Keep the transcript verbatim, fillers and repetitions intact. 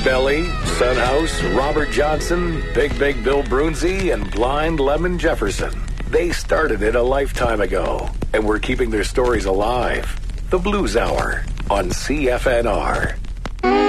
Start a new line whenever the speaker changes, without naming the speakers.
Belly, Sunhouse, Robert Johnson, Big Big Bill Brunzi, and Blind Lemon Jefferson. They started it a lifetime ago, and we're keeping their stories alive. The Blues Hour on C F N R.